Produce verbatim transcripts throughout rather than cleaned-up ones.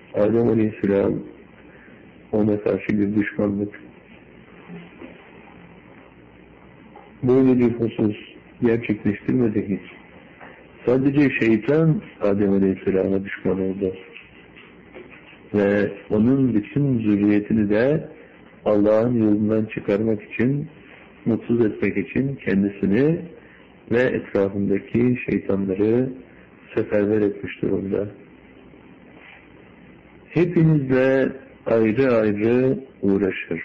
Adem Aleyhisselam ona karşı bir düşmanlık, böyle bir husus gerçekleştirmedi hiç. Sadece şeytan Adem Aleyhisselam'a düşman oldu. Ve onun bütün zürriyetini de Allah'ın yolundan çıkarmak için, mutsuz etmek için kendisini ve etrafındaki şeytanları seferber etmiş durumda. Hepinizle ayrı ayrı uğraşır.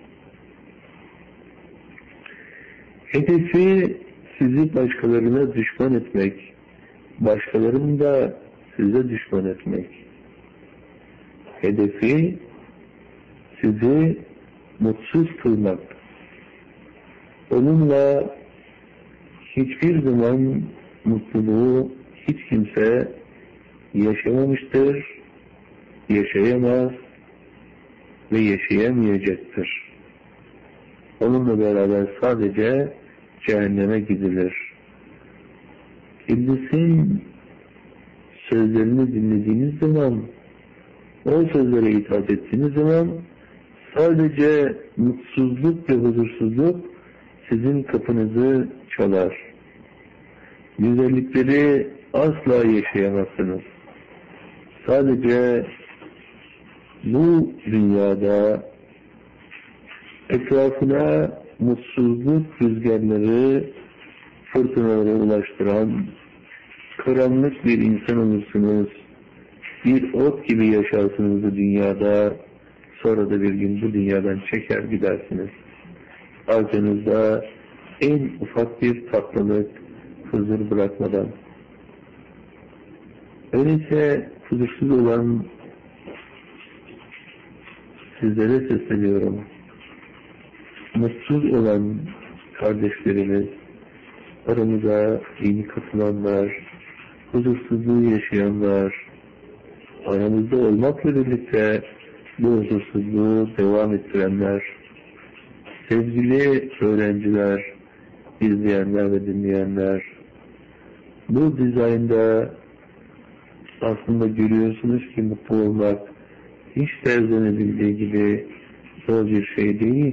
Hedefi sizi başkalarına düşman etmek, başkalarını da size düşman etmek. Hedefi sizi mutsuz kılmak. Onunla hiçbir zaman mutluluğu hiç kimse yaşamamıştır, yaşayamaz ve yaşayamayacaktır. Onunla beraber sadece cehenneme gidilir. İblisin sözlerini dinlediğiniz zaman, o sözlere itaat ettiğiniz zaman sadece mutsuzluk ve huzursuzluk sizin kapınızı çalar. Güzellikleri asla yaşayamazsınız. Sadece bu dünyada etrafına mutsuzluk rüzgarları, fırtınaları ulaştıran karanlık bir insan olursunuz. Bir ot gibi yaşarsınız bu dünyada, sonra da bir gün bu dünyadan çeker gidersiniz. Arkanızda en ufak bir tatlılık, huzur bırakmadan. Öyleyse huzursuz olan sizlere sesleniyorum. Mutsuz olan kardeşlerimiz, aramıza yeni katılanlar, huzursuzluğu yaşayanlar, aramızda olmakla birlikte bu huzursuzluğu devam ettirenler, sevgili öğrenciler, izleyenler ve dinleyenler, bu dizaynda aslında görüyorsunuz ki mutlu olmak hiç terzenebildiği gibi zor bir şey değil.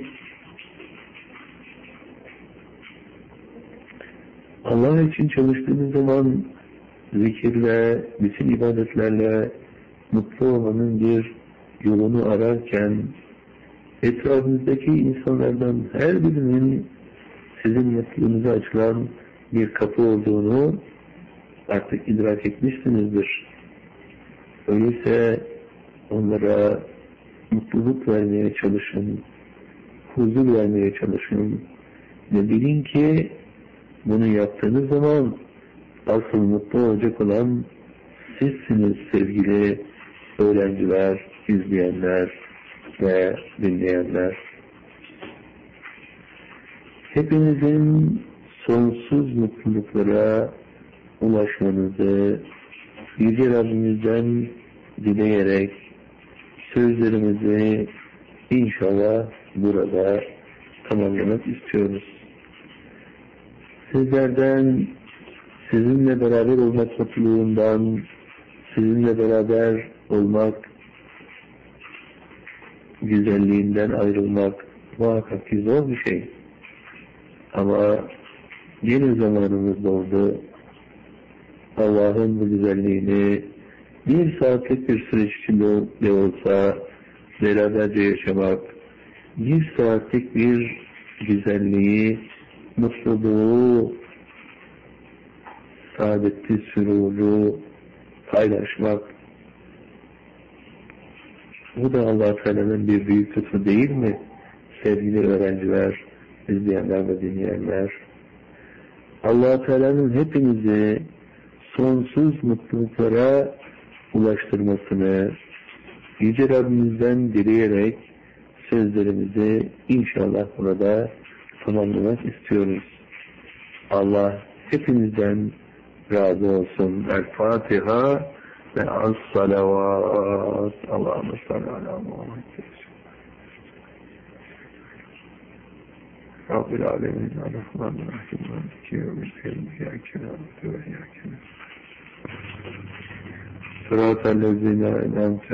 Allah için çalıştığınız zaman zikirle, bütün ibadetlerle mutlu olmanın bir yolunu ararken etrafınızdaki insanlardan her birinin sizin mutluluğunuza açılan bir kapı olduğunu artık idrak etmişsinizdir. Öyleyse onlara mutluluk vermeye çalışın, huzur vermeye çalışın ve bilin ki bunu yaptığınız zaman asıl mutlu olacak olan sizsiniz sevgili öğrenciler, izleyenler ve dinleyenler. Hepinizin sonsuz mutluluklara ulaşmanızı Yüce Rabbimizden dileyerek sözlerimizi inşallah burada tamamlamak istiyoruz. Sizlerden sizinle beraber olmak mutluluğundan, sizinle beraber olmak güzelliğinden ayrılmak muhakkak ki zor bir şey. Ama yeni zamanımız doldu. Allah'ın bu güzelliğini bir saatlik bir süreç içinde de olsa beraberce yaşamak, bir saatlik bir güzelliği, mutluluğu, saadetli süruru paylaşmak, bu da Allah-u Teala'nın bir büyük lütfu değil mi? Sevgili öğrenciler, izleyenler ve dinleyenler, Allah-u Teala'nın hepinizi sonsuz mutluluklara ulaştırmasını Yüce Rabbimizden dileyerek sözlerimizi inşallah burada tamamlamak istiyoruz. Allah hepinizden razı olsun. El-Fatiha ve as-salavat. Allahümme salli ala Muhammed. Rabbil alemin. Rahmanirrahim. Maliki yevmiddin. İyyâke na'budu ve iyyâke nestaîn. Sıratal lezîne en'amte